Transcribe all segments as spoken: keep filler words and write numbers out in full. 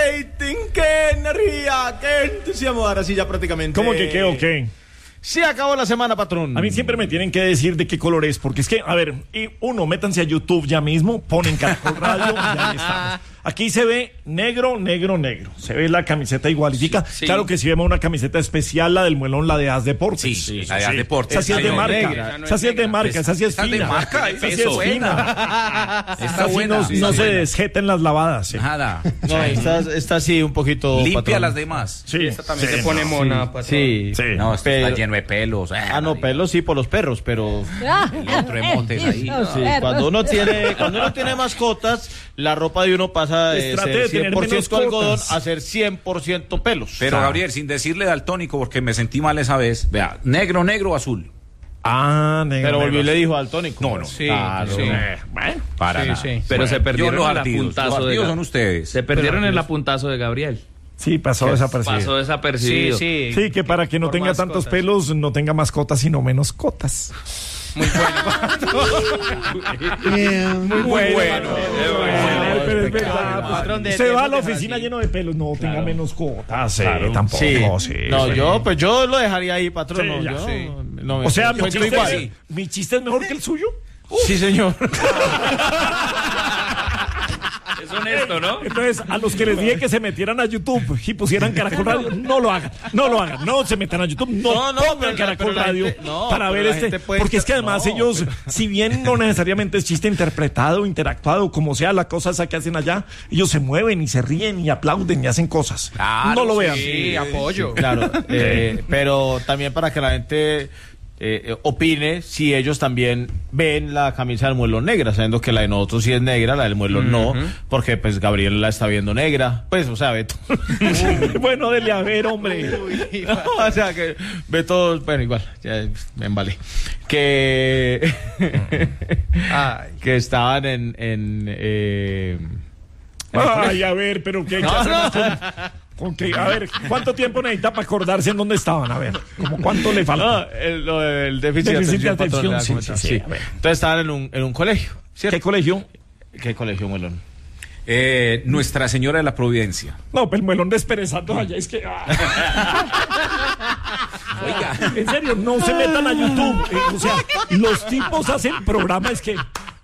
rating, qué energía, qué entusiasmo. Ahora sí ya prácticamente. ¿Cómo que qué o qué? Se acabó la semana, patrón. A mí siempre me tienen que decir de qué color es, porque es que, a ver, y uno, métanse a YouTube ya mismo, ponen Caracol Radio, ya estamos. Aquí se ve negro, negro, negro. Se ve la camiseta igualitica. Sí, sí. Claro que si vemos una camiseta especial, la del Muelón, la de As Deportes. Sí, sí, la de As Deportes. Esa sí es de marca. Esa sí es de marca, esa sí es fina. de marca, esa sí es fina. Está buena. No, no se desjeten las lavadas. Sí. Nada. No, esta, esta sí un poquito. Limpia patrón. las demás. Sí. Esta también sí, se pone no, mona, sí. patrón. Sí. Sí. No, esto pero, está lleno de pelos. Ah, no, pelos sí por los perros, pero El otro emotes ahí. sí, cuando uno tiene, cuando uno tiene mascotas, la ropa de uno pasa de ser cien por ciento algodón a ser cien por ciento pelos. Pero Gabriel, sin decirle daltónico, porque me sentí mal esa vez. Vea, negro, negro, azul. Ah, negro. Pero volvió y negro. le dijo daltónico. No, no. Sí, Claro. sí. Eh, bueno, Para Sí, nada. sí. Pero Bueno, se perdieron yo los en el ardidos, apuntazo los de ardidos Ga- son ustedes. Se perdieron Pero- en el apuntazo de Gabriel. sí, pasó desapercibido. Pasó desapercibido. Sí, sí. Sí, que para que no Por tenga mascotas. tantos pelos, no tenga mascotas, sino menos cotas. Muy bueno. Muy bueno. Ay, pero es verdad, Patrón, patrón, de- se de- va a la de- oficina así. lleno de pelos, no tenga menos cotas, sí, tampoco, Sí. sí, no, sí. yo, pues yo lo dejaría ahí, patrón. Sí, no, ya, yo, sí. no me- O sea, mi cuento chiste, igual. es, mi chiste es mejor que el suyo. Sí, señor. Es honesto, ¿no? Entonces, a los que les dije que se metieran a YouTube y pusieran Caracol Radio, no lo hagan, no lo hagan, no se metan a YouTube, no, No, no, pongan pero la- Caracol pero la Radio gente- no, para pero ver la este, gente puede porque es que inter- además no, ellos, pero- si bien no necesariamente es chiste interpretado, interactuado, como sea la cosa esa que hacen allá, ellos se mueven y se ríen y aplauden y hacen cosas. Claro, no lo vean. Sí, apoyo. Claro, eh, pero también para que la gente eh, opine si ellos también ven la camisa del Muelón negra, sabiendo que la de nosotros sí es negra, la del Muelón no, porque pues Gabriel la está viendo negra, pues, o sea, Beto. Bueno, dele a ver, hombre. O sea, que Beto, bueno, igual, ya me embalé. Que, Ay. que estaban en... en eh, Ay, a ver, pero qué, ¿qué hacemos con, con qué? A ver, ¿cuánto tiempo necesita para acordarse en dónde estaban? A ver, ¿cómo cuánto le no, falta? el, lo del déficit, Déficit de de atención, atención, patrón, sí, le sí, voy a sí, comentar. a ver. Entonces estaban en un, en un colegio, ¿cierto? ¿Qué colegio? ¿Qué colegio, Muelón? Eh, Nuestra Señora de la Providencia. No, pues el Muelón desperezando allá, es que... ah. Oiga. En serio, no se metan a YouTube. eh, o sea, los tipos hacen programas que...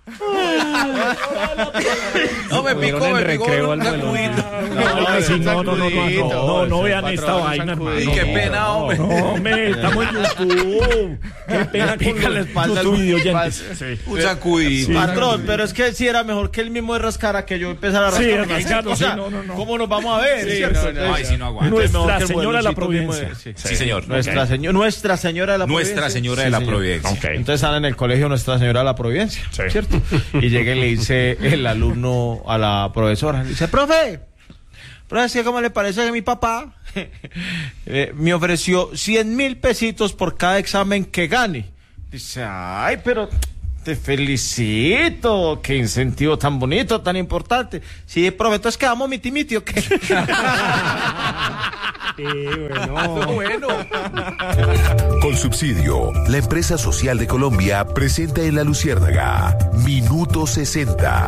No, me picó, en me picó recreo un al vuelo. sacudito. No, sí, no, no, no, no, no, no, no vean patrón, esta un vaina, sacudito. hermano. Y qué no, pena, no, hombre. No, hombre, estamos en YouTube. Qué pena pica con la los espalda YouTube al- videoyentes. Sí. Un sacudito. Sí. Patrón, pero es que si era mejor que él mismo de rascara que yo empezara a Sí, rascar. rascarlo, O sea, sí, no, no, no. ¿cómo nos vamos a ver? Sí, ¿cierto? no, no. Ay, si no aguanto. Entonces, mejor Nuestra que el Señora de la Mueloncito mismo Providencia. de- sí. Sí, señor. Nuestra, señor, Nuestra Señora de la Providencia. Nuestra Señora de Sí, la señor. Providencia. Ok. Entonces están en el colegio Nuestra Señora de la Providencia, Sí. ¿cierto? Y llega y le dice el alumno a la profesora, le dice, profe, profe, ¿cómo le parece que mi papá eh, me ofreció cien mil pesitos por cada examen que gane? Dice, ay, pero te felicito, qué incentivo tan bonito, tan importante. Sí, profe, entonces quedamos miti miti, ¿o qué? Bueno. Con Subsidio, la empresa social de Colombia presenta en La Luciérnaga Minuto sesenta.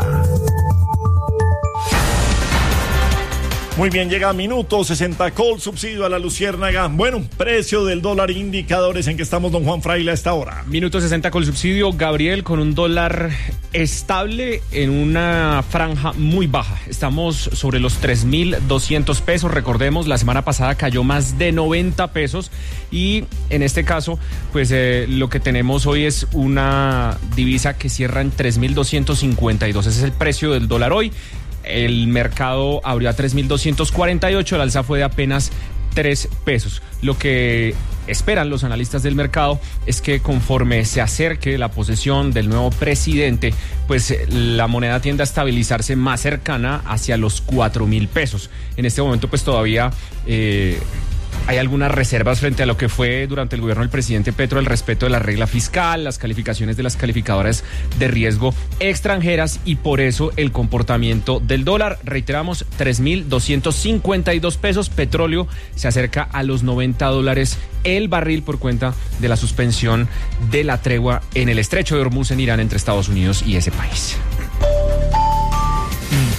Muy bien, llega minuto sesenta, Col Subsidio a la Luciérnaga. Bueno, precio del dólar, indicadores en que estamos, don Juan Fraile, a esta hora. Minuto sesenta con el subsidio, Gabriel, con un dólar estable en una franja muy baja. Estamos sobre los tres mil doscientos pesos. Recordemos, la semana pasada cayó más de noventa pesos y en este caso, pues eh, lo que tenemos hoy es una divisa que cierra en tres mil doscientos cincuenta y dos. Ese es el precio del dólar hoy. El mercado abrió a tres mil doscientos cuarenta y ocho, el alza fue de apenas tres pesos. Lo que esperan los analistas del mercado es que conforme se acerque la posesión del nuevo presidente, pues la moneda tiende a estabilizarse más cercana hacia los cuatro mil pesos. En este momento pues todavía eh, hay algunas reservas frente a lo que fue durante el gobierno del presidente Petro el respeto de la regla fiscal, las calificaciones de las calificadoras de riesgo extranjeras y por eso el comportamiento del dólar. Reiteramos, tres mil doscientos cincuenta y dos pesos. Petróleo se acerca a los noventa dólares el barril por cuenta de la suspensión de la tregua en el estrecho de Hormuz en Irán entre Estados Unidos y ese país.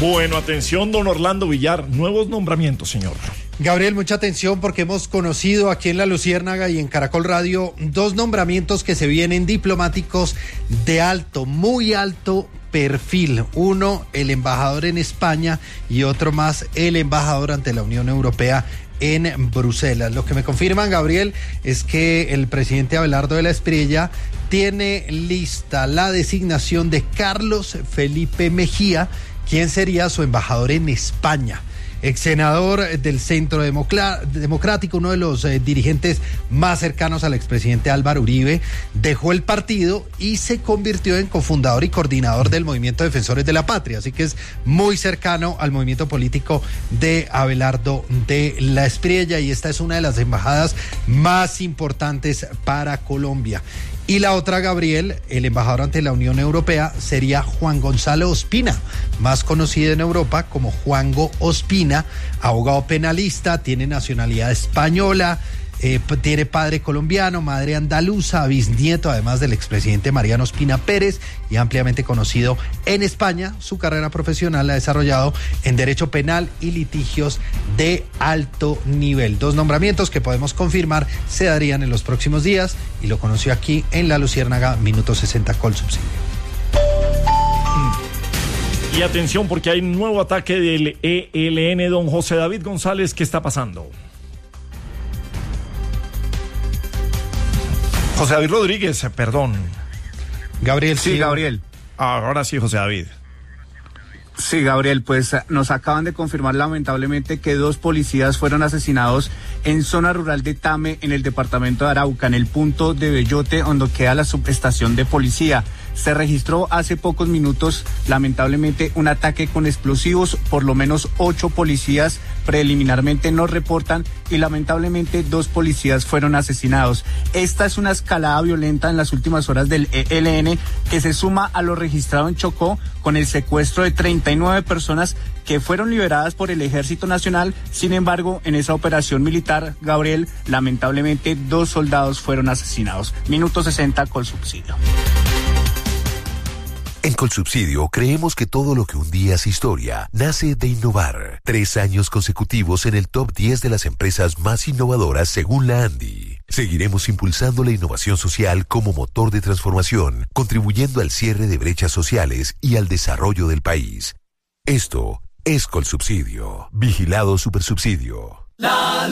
Bueno, atención, don Orlando Villar, nuevos nombramientos, señor. Gabriel, mucha atención porque hemos conocido aquí en La Luciérnaga y en Caracol Radio dos nombramientos que se vienen diplomáticos de alto, muy alto perfil. Uno, el embajador en España y otro más, el embajador ante la Unión Europea en Bruselas. Lo que me confirman, Gabriel, es que el presidente Abelardo de la Espriella tiene lista la designación de Carlos Felipe Mejía, quien sería su embajador en España. Ex senador del Centro Democrático, uno de los eh, dirigentes más cercanos al expresidente Álvaro Uribe, dejó el partido y se convirtió en cofundador y coordinador del Movimiento Defensores de la Patria, así que es muy cercano al movimiento político de Abelardo de la Espriella, y esta es una de las embajadas más importantes para Colombia. Y la otra, Gabriel, el embajador ante la Unión Europea, sería Juan Gonzalo Ospina, más conocido en Europa como Juango Ospina, abogado penalista, tiene nacionalidad española, eh, tiene padre colombiano, madre andaluza, bisnieto además del expresidente Mariano Ospina Pérez, y ampliamente conocido en España. Su carrera profesional la ha desarrollado en derecho penal y litigios de alto nivel. Dos nombramientos que podemos confirmar se darían en los próximos días, y lo conoció aquí en La Luciérnaga, Minuto sesenta con subsidio. Y atención, porque hay un nuevo ataque del E L N. Don José David González, ¿qué está pasando? José David Rodríguez, perdón. Gabriel. Sí, Gabriel. Ahora sí, José David. Sí, Gabriel, pues nos acaban de confirmar lamentablemente que dos policías fueron asesinados en zona rural de Tame, en el departamento de Arauca, en el punto de Bellote, donde queda la subestación de policía. Se registró hace pocos minutos, lamentablemente, un ataque con explosivos. Por lo menos ocho policías preliminarmente nos reportan, y lamentablemente dos policías fueron asesinados. Esta es una escalada violenta en las últimas horas del E L N, que se suma a lo registrado en Chocó con el secuestro de treinta y nueve personas que fueron liberadas por el Ejército Nacional. Sin embargo, en esa operación militar, Gabriel, lamentablemente dos soldados fueron asesinados. Minuto sesenta con subsidio. En Colsubsidio creemos que todo lo que un día es historia nace de innovar. Tres años consecutivos en el top diez de las empresas más innovadoras según la ANDI. Seguiremos impulsando la innovación social como motor de transformación, contribuyendo al cierre de brechas sociales y al desarrollo del país. Esto es Colsubsidio. Vigilado Supersubsidio. La